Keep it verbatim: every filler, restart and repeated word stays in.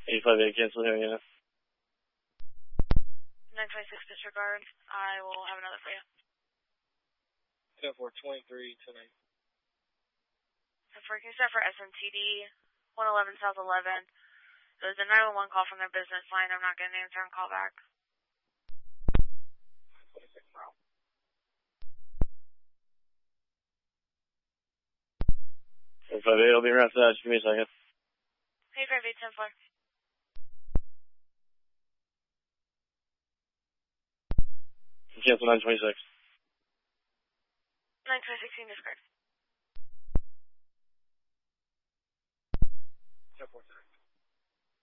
eighty-five eight, cancel here, yeah. nine twenty-six disregard. I will have another for you. ten four twenty-three tonight. ten four, can you start for S M T D one eleven South eleven? There's a nine one one call from their business line. I'm not getting an answer and call back. twenty-six, bro. eighty-five eight, I'll be around for that. Just give me a second. eighty-five eight, ten four. Cancel nine twenty-six. nine twenty-six, disregard. ten four.